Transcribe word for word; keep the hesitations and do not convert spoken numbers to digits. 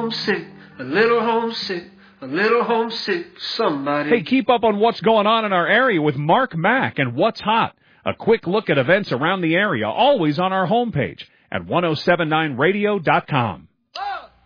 homesick, a little homesick, a little homesick, somebody. Hey, keep up on what's going on in our area with Mark Mack and What's Hot. A quick look at events around the area, always on our homepage at ten seventy-nine radio dot com.